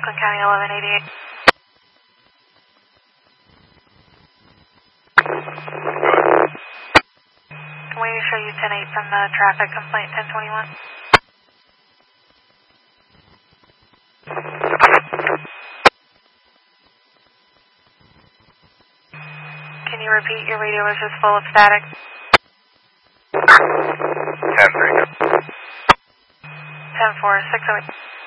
Oakland County 1188. Can we show you 10-8 from the traffic complaint 1021? Can you repeat? Your radio is just full of static. 10-3. 10-4, 608.